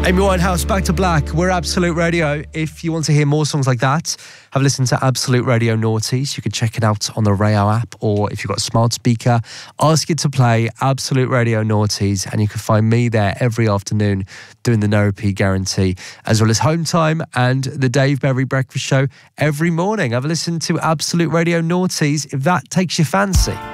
Amy Winehouse, Back to Black. We're Absolute Radio. If you want to hear more songs like that, have a listen to Absolute Radio Naughties. You can check it out on the Rayo app, or if you've got a smart speaker, ask it to play Absolute Radio Naughties, and you can find me there every afternoon doing the No Repeat Guarantee, as well as Home Time and the Dave Berry Breakfast Show every morning. Have a listen to Absolute Radio Naughties if that takes your fancy.